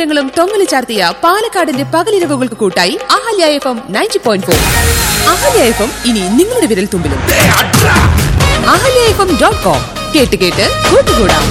പൂരങ്ങളും തൊങ്ങലി ചാർത്തിയ പാലക്കാടിന്റെ പകലിരവുകൾക്ക് കൂട്ടായി അഹല്യ FM 90.4. അഹല്യ FM ഇനി നിങ്ങളുടെ വിരൽ തുമ്പിലും. ahalyafm.com കേട്ട് കൂട്ടുകൂടാം.